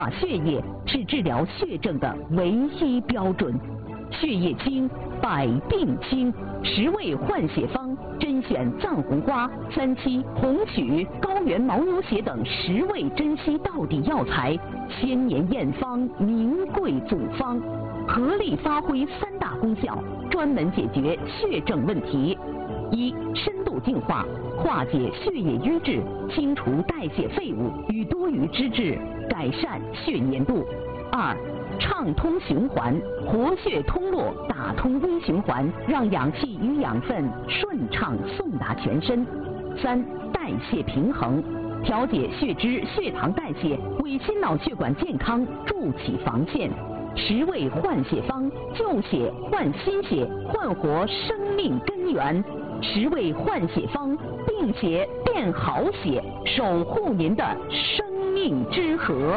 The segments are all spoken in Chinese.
血液是治疗血症的唯一标准。血液清，百病清。10味换血方甄选藏红花、三七、红曲、高原牦牛血等10味珍稀道地药材，千年验方，名贵祖方，合力发挥3大功效，专门解决血症问题。一、深度净化，化解血液瘀滞，清除代谢废物与多余脂质，改善血粘度。2、畅通循环，活血通络，打通微循环，让氧气与养分顺畅送达全身。3、代谢平衡，调节血脂、血糖代谢，为心脑血管健康筑起防线。10味换血方，旧血换新血，焕活生命根源。10味换血方，病血变好血，守护您的生命之河。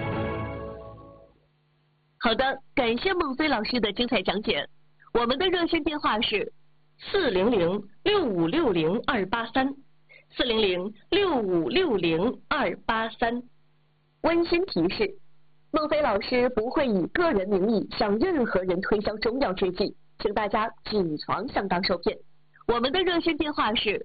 好的，感谢孟非老师的精彩讲解。我们的热线电话是400-6560-283，400-6560-283。温馨提示：孟非老师不会以个人名义向任何人推销中药制剂，请大家谨防上当受骗。我们的热线电话是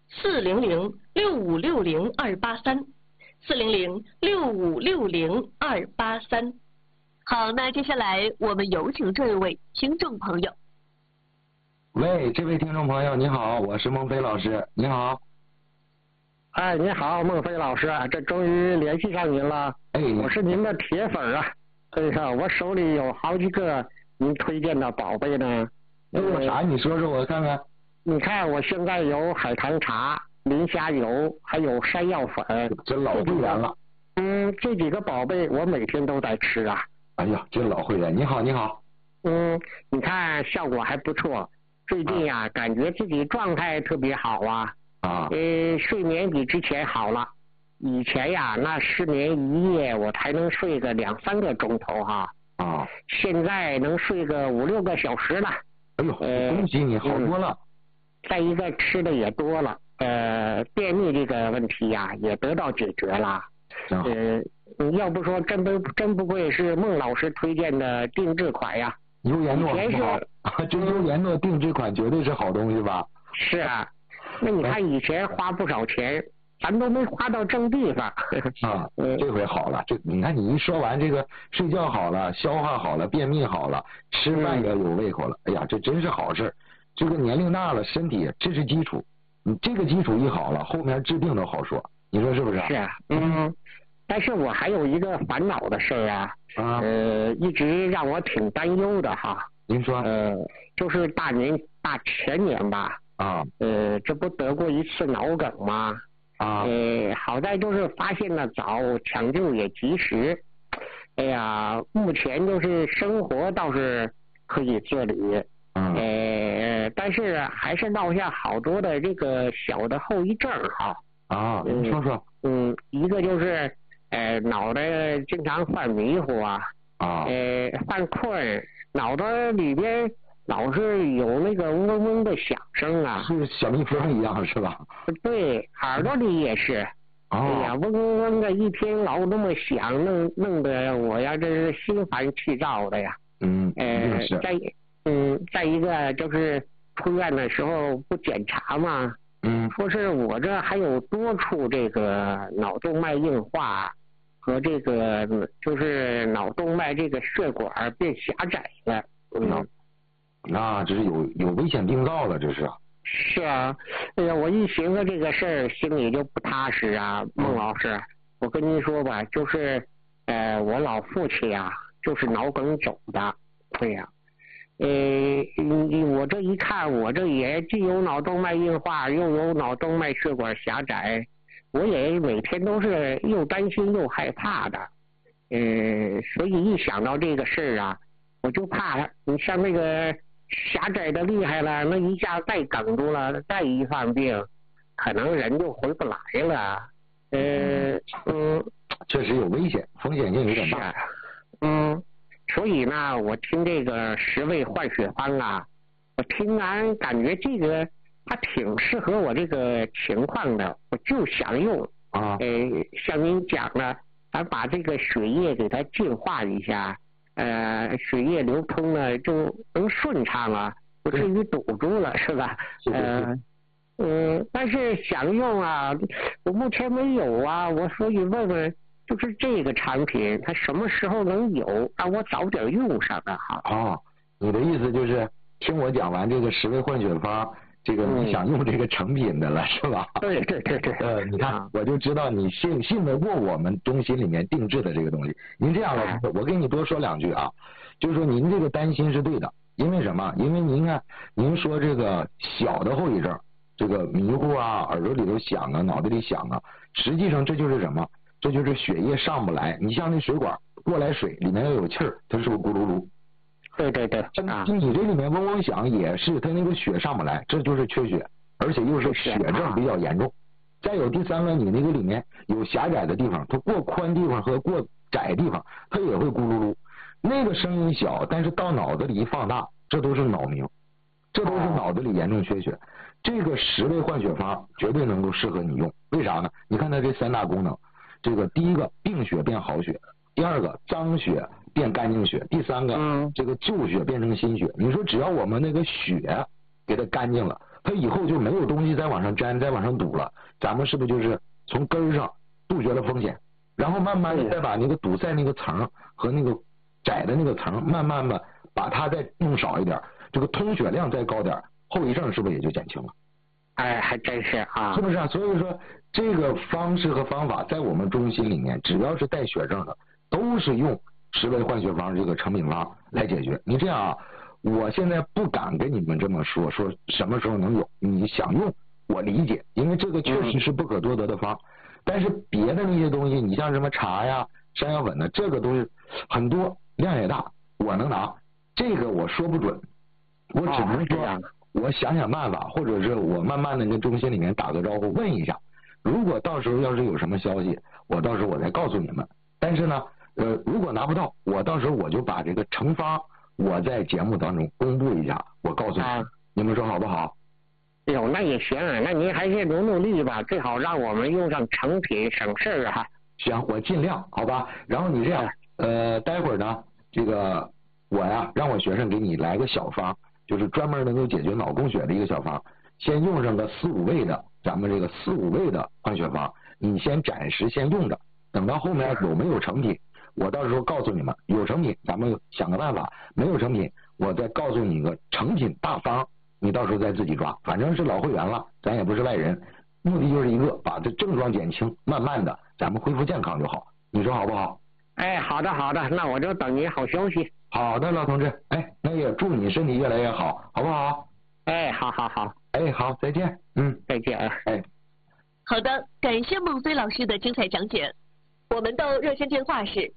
400-6560-283，400-6560-283。好，那接下来我们有请这位听众朋友。 喂，这位听众朋友你好，我是孟非老师，你好。 哎，你好，孟非老师，这终于联系上您了。 哎， 我是您的铁粉啊。哎呀，我手里有好几个您推荐的宝贝呢。 有啥？你说说我看看。 你看，我现在有海棠茶、磷虾油，还有山药粉。 真老会员了。 这几个宝贝我每天都在吃啊。 哎呀，真老会员，你好，你好。 你看效果还不错。最近呀，感觉自己状态特别好啊。睡眠比之前好了。以前呀，那失眠一夜我才能睡个2-3个钟头哈。现在能睡个5-6个小时了。 哎呦，恭喜你，好多了。 再一个吃的也多了，便秘这个问题呀也得到解决了。要不说真不愧是孟老师推荐的定制款呀。 优颜诺好，这优颜诺定制款绝对是好东西吧？ 是啊，那你看以前花不少钱，咱都没花到正地方。 这回好了，你看你一说完这个，睡觉好了，消化好了，便秘好了，吃饭也有胃口了。哎呀，这真是好事。这个年龄大了，身体这是基础，你这个基础一好了，后面治病都好说，你说是不是？ 是啊，但是我还有一个烦恼的事啊，一直让我挺担忧的哈。 您说？ 就是大前年吧，这不得过一次脑梗吗？好在就是发现的早，抢救也及时。哎呀，目前就是生活倒是可以自理。但是还是落下好多的这个小的后遗症哈。 您说说。 一个就是脑袋经常犯迷糊啊。犯困，脑袋里边老是有那个嗡嗡的响声啊。 是小蜜蜂一样是吧？ 对，耳朵里也是。哎呀，嗡嗡嗡的，一天老那么响，弄得我呀这是心烦气躁的呀。再一个就是出院的时候不检查嘛，说是我这还有多处这个脑动脉硬化和这个就是脑动脉这个血管变狭窄了。 这是有危险病灶了，这是。 是啊，哎呀，我一寻思这个事儿，心里就不踏实啊。孟老师，我跟您说吧，就是我老父亲呀，就是脑梗走的。对呀。我这一看，我这也既有脑动脉硬化，又有脑动脉血管狭窄，我也每天都是又担心又害怕的。所以一想到这个事儿啊，我就怕了。你像那个狭窄的厉害了，那一下再梗住了，再一犯病，可能人就回不来了。 确实有危险，风险性有点大。 所以呢，我听这个10味换血方啊，我听完感觉这个它挺适合我这个情况的，我就想用。像您讲的， 咱把这个血液给它净化一下，血液流通了就能顺畅了，不至于堵住了，是吧？但是想用啊，我目前没有啊，我所以问问，就是这个产品它什么时候能有，让我早点用上的好。 哦，你的意思就是听我讲完这个10味换血方，这个你想用这个成品的了，是吧？ 对。 你看，我就知道你信得过我们中心里面定制的这个东西。您这样了，我给你多说2句啊，就是说您这个担心是对的，因为什么？因为您看，您说这个小的后遗症，这个迷糊啊，耳朵里头响啊，脑袋里响啊，实际上这就是什么？这就是血液上不来。你像那水管过来水，里面要有气儿，它是不是咕噜噜？ 对啊，你这里面嗡嗡响也是，它那个血上不来，这就是缺血，而且又是血症比较严重。再有第3个，你那个里面有狭窄的地方，它过宽地方和过窄地方，它也会咕噜噜。那个声音小，但是到脑子里一放大，这都是脑鸣，这都是脑子里严重缺血。这个10味换血方绝对能够适合你用，为啥呢？你看它这3大功能，这个第一个病血变好血，第2个脏血变干净血，第3个这个旧血变成新血。你说只要我们那个血给它干净了，它以后就没有东西再往上粘，再往上堵了，咱们是不是就是从根上杜绝了风险？然后慢慢的再把那个堵塞那个层和那个窄的那个层，慢慢的把它再弄少一点，这个通血量再高点，后遗症是不是也就减轻了？ 哎，还真是啊， 是不是啊？所以说这个方式和方法在我们中心里面，只要是带血症的，都是用10味换血方这个成品方来解决。你这样啊，我现在不敢跟你们这么说什么时候能有，你想用我理解，因为这个确实是不可多得的方。但是别的那些东西，你像什么茶呀、山药粉呢，这个都是很多，量也大，我能拿，这个我说不准，我只能说我想想办法，或者是我慢慢的跟中心里面打个招呼问一下，如果到时候要是有什么消息，我到时候我再告诉你们。但是呢如果拿不到，我到时候我就把这个成方我在节目当中公布一下，我告诉你，你们说好不好？ 有那也行，那您还是努力吧，最好让我们用上成品省事儿啊。 行，我尽量，好吧。然后你这样待会儿呢，这个我呀让我学生给你来个小方，就是专门能够解决脑供血的一个小方，先用上个4、5味的，咱们这个4、5味的换血方，你先暂时先用着，等到后面有没有成品，我到时候告诉你们，有成品咱们想个办法，没有成品我再告诉你个成品大方，你到时候再自己抓，反正是老会员了，咱也不是外人，目的就是一个把这症状减轻，慢慢的咱们恢复健康就好，你说好不好？ 哎，好的，那我就等您好消息。 好的，老同志，哎，那也祝你身体越来越好，好不好？ 哎，好， 哎，好，再见， 再见， 哎， 好的，感谢孟非老师的精彩讲解。我们的热线电话是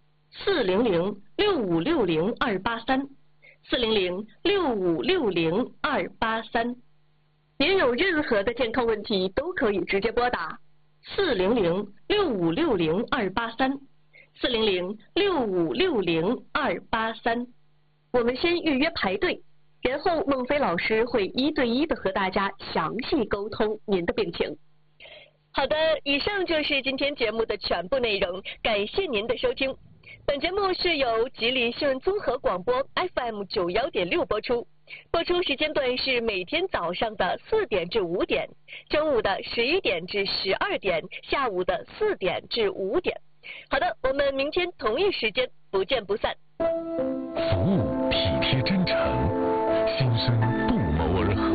400-6560-283，400-6560-283。您有任何的健康问题都可以直接拨打400-6560-283，400-6560-283。我们先预约排队，然后孟非老师会1对1的和大家详细沟通您的病情。好的，以上就是今天节目的全部内容，感谢您的收听。本节目是由吉林新闻综合广播 FM 91.6播出，播出时间段是每天早上的4点至5点，中午的11点至12点，下午的4点至5点。好的，我们明天同一时间不见不散。 服务体贴真诚，心声不谋而合。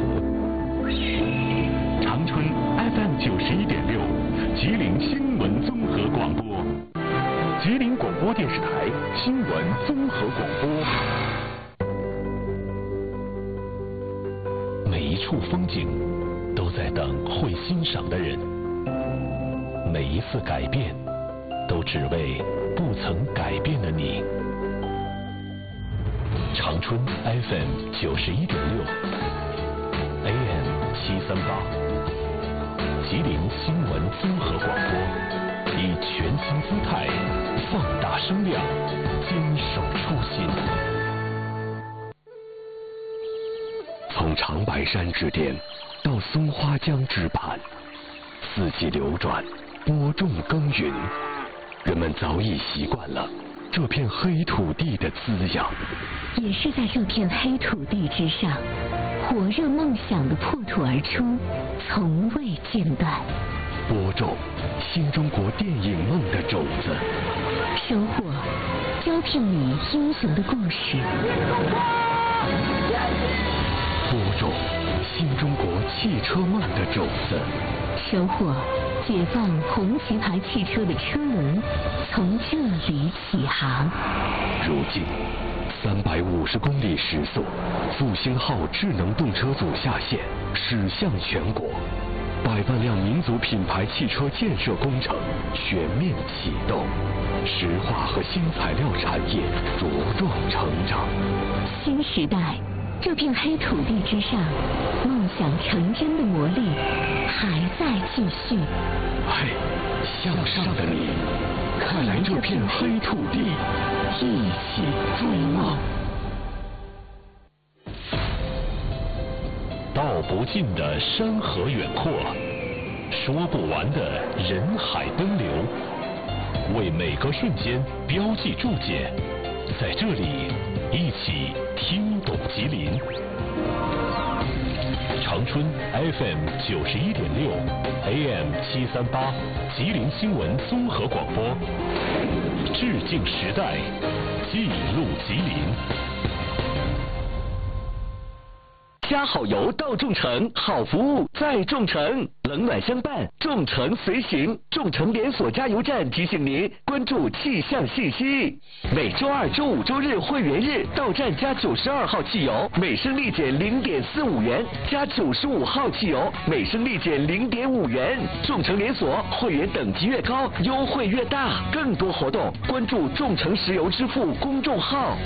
长春 FM 91.6，吉林新闻综合广播，吉林广播电视台新闻综合广播。每一处风景都在等会欣赏的人，每一次改变都只为不曾改变的你。长春 FM 91.6，AM 738，吉林新闻综合广播，以全新姿态放大声量，坚守初心。从长白山之巅到松花江之畔，四季流转，播种耕耘， 人们早已习惯了这片黑土地的滋养。 也是在这片黑土地之上，火热梦想的破土而出，从未间断。 播种新中国电影梦的种子， 收获招聘你英雄的故事。 播种新中国汽车梦的种子， 收获解放红旗牌汽车的车轮，从这里起航。 如今350公里时速，复兴号智能动车组下线，驶向全国，100万辆民族品牌汽车建设工程全面启动，石化和新材料产业茁壮成长。 新时代，这片黑土地之上，梦想成真的魔力还在继续。 嘿，向上的你，快来这片黑土地，一起追梦。道不尽的山河远阔，说不完的人海奔流，为每个瞬间标记注解，在这里一起听懂吉林。长春 FM 91.6 AM 738吉林新闻综合广播，致敬时代，记录吉林。加好油到众诚，好服务在众诚，冷暖相伴，众诚随行。众诚连锁加油站提醒您关注气象信息。每周二、周五、周日会员日到站加92号汽油，每升立减0.45元；加95号汽油，每升立减0.5元。众诚连锁会员等级越高，优惠越大。更多活动关注众诚石油支付公众号。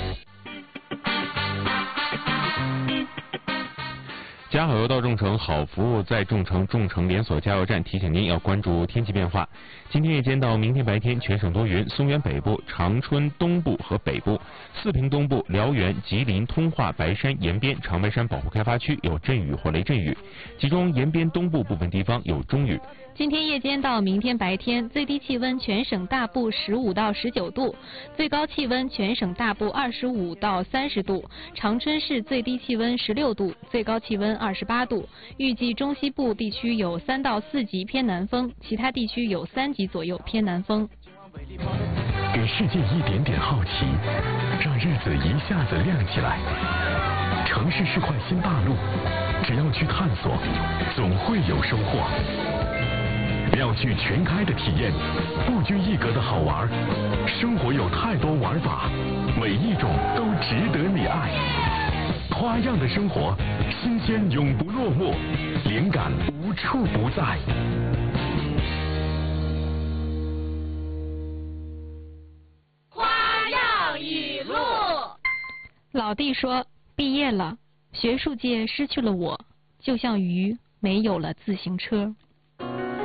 加好油到众诚，好服务在众诚。众诚连锁加油站提醒您要关注天气变化。今天夜间到明天白天，全省多云，松原北部、长春东部和北部、四平东部、辽源、吉林、通化、白山延边、长白山保护开发区有阵雨或雷阵雨，其中延边东部部分地方有中雨。 今天夜间到明天白天，最低气温全省大部15到19度，最高气温全省大部25到30度。长春市最低气温16度，最高气温28度。预计中西部地区有3到4级偏南风，其他地区有3级左右偏南风。 给世界一点点好奇，让日子一下子亮起来。城市是块新大陆，只要去探索，总会有收获。妙趣全开的体验，不拘一格的好玩，生活有太多玩法，每一种都值得你爱。花样的生活，新鲜永不落幕，灵感无处不在。 花样语录。老弟说，毕业了，学术界失去了我，就像鱼没有了自行车。